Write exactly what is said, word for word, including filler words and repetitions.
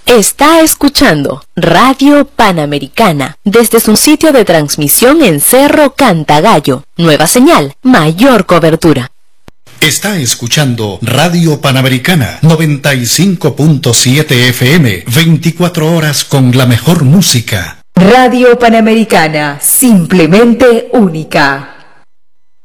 Está escuchando Radio Panamericana desde su sitio de transmisión en Cerro Cantagallo. Nueva señal, mayor cobertura. Está escuchando Radio Panamericana noventa y cinco punto siete F M, veinticuatro horas con la mejor música. Radio Panamericana, simplemente única.